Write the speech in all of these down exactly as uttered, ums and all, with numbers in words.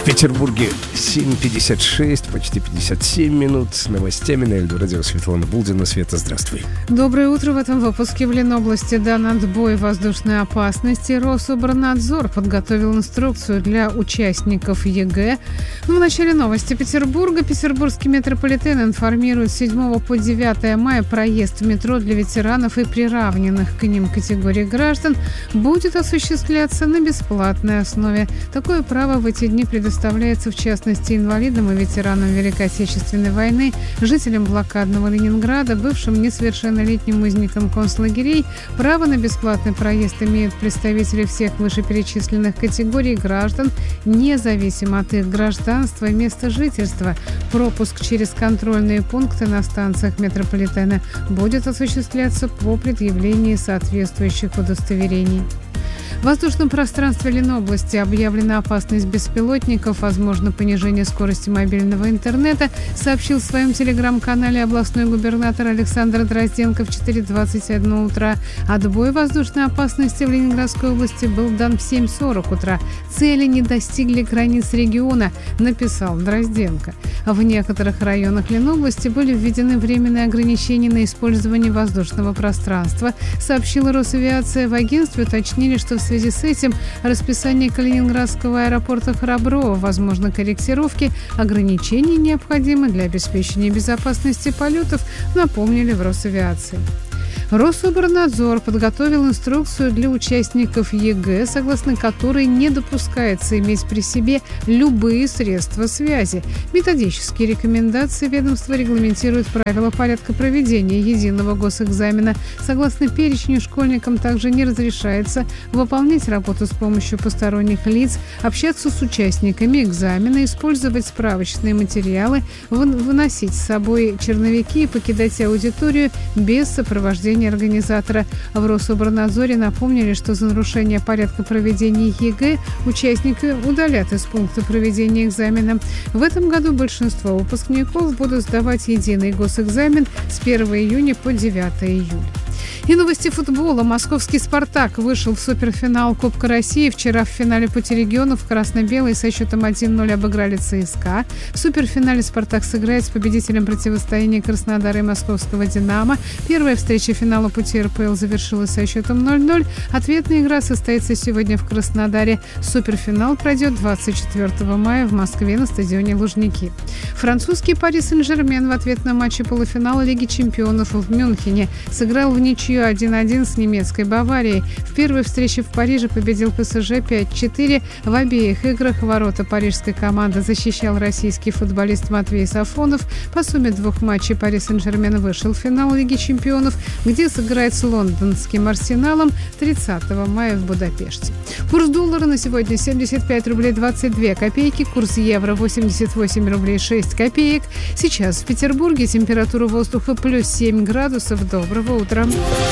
В Петербурге семь пятьдесят шесть, почти пятьдесят семь минут. С новостями на Эльду Радио Светлана Булдина. Света, здравствуй. Доброе утро. В этом выпуске в Ленобласти дан отбой воздушной опасности. Рособорнадзор подготовил инструкцию для участников ЕГЭ. Ну, в начале новости Петербурга. Петербургский метрополитен информирует с седьмого по девятое мая проезд в метро для ветеранов и приравненных к ним категорий граждан будет осуществляться на бесплатной основе. Такое право в эти дни предоставляется в частности инвалидам и ветеранам Великой Отечественной войны, жителям блокадного Ленинграда, бывшим несовершеннолетним узникам концлагерей. Право на бесплатный проезд имеют представители всех вышеперечисленных категорий граждан, независимо от их гражданства и места жительства. Пропуск через контрольные пункты на станциях метрополитена будет осуществляться по предъявлении соответствующих удостоверений. В воздушном пространстве Ленобласти объявлена опасность беспилотников, возможно понижение скорости мобильного интернета, сообщил в своем телеграм-канале областной губернатор Александр Дрозденко в четыре двадцать один утра. Отбой воздушной опасности в Ленинградской области был дан в семь сорок утра. Цели не достигли границ региона, написал Дрозденко. В некоторых районах Ленобласти были введены временные ограничения на использование воздушного пространства, сообщила Росавиация. В агентстве уточнили, что в В связи с этим расписание Калининградского аэропорта Храброво, возможно, корректировки, ограничения необходимы для обеспечения безопасности полетов, напомнили в Росавиации. Рособорнадзор подготовил инструкцию для участников ЕГЭ, согласно которой не допускается иметь при себе любые средства связи. Методические рекомендации ведомства регламентируют правила порядка проведения единого госэкзамена. Согласно перечню, школьникам также не разрешается выполнять работу с помощью посторонних лиц, общаться с участниками экзамена, использовать справочные материалы, выносить с собой черновики и покидать аудиторию без сопровождения организатора. В Рособорнадзоре напомнили, что за нарушение порядка проведения ЕГЭ участники удалят из пункта проведения экзамена. В этом году большинство выпускников будут сдавать единый госэкзамен с первого июня по девятое июля. И новости футбола. Московский «Спартак» вышел в суперфинал Кубка России. Вчера в финале Пути регионов красно-белые со счетом один ноль обыграли ЦСКА. В суперфинале «Спартак» сыграет с победителем противостояния Краснодара и московского «Динамо». Первая встреча финала Пути РПЛ завершилась со счетом ноль ноль. Ответная игра состоится сегодня в Краснодаре. Суперфинал пройдет двадцать четвёртого мая в Москве на стадионе Лужники. Французский «Пари Сен-Жермен» в ответном матче полуфинала Лиги чемпионов в Мюнхене сыграл в ничью один один с немецкой Баварией. В первой встрече в Париже победил ПСЖ пять четыре. В обеих играх ворота парижской команды защищал российский футболист Матвей Сафонов. По сумме двух матчей Пари Сен-Жермен вышел в финал Лиги чемпионов, где сыграет с лондонским Арсеналом тридцатого мая в Будапеште. Курс доллара на сегодня семьдесят пять рублей двадцать две копейки, курс евро восемьдесят восемь рублей шесть копеек. Сейчас в Петербурге температура воздуха плюс семь градусов. Доброго утра.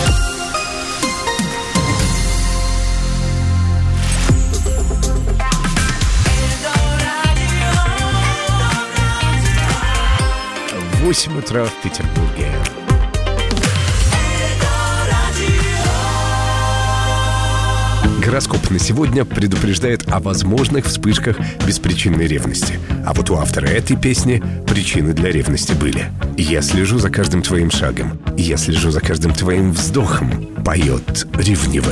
восемь утра в Петербурге. Гороскоп на сегодня предупреждает о возможных вспышках беспричинной ревности. А вот у автора этой песни причины для ревности были. «Я слежу за каждым твоим шагом, я слежу за каждым твоим вздохом», поет ревнивая.